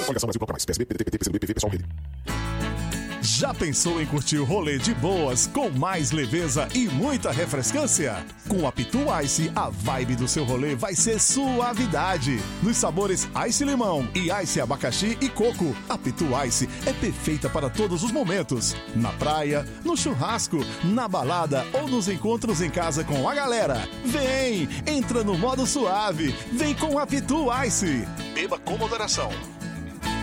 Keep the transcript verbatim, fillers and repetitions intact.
Coligação Brasil Bloco Mais, P S B, P D T, P T, P C do B, P V, Pessoal Rede. Já pensou em curtir o rolê de boas, com mais leveza e muita refrescância? Com a Pitu Ice, a vibe do seu rolê vai ser suavidade. Nos sabores Ice Limão e Ice Abacaxi e Coco, a Pitu Ice é perfeita para todos os momentos. Na praia, no churrasco, na balada ou nos encontros em casa com a galera. Vem, entra no modo suave, vem com a Pitu Ice. Beba com moderação.